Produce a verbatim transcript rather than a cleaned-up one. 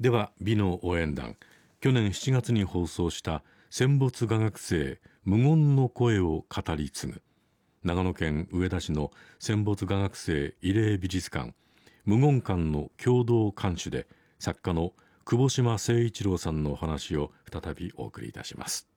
では美の応援団、去年しちがつに放送した戦没画学生無言の声を語り継ぐ、長野県上田市の戦没画学生慰霊美術館無言館の共同監修で、作家の久保島誠一郎さんのお話を再びお送りいたします。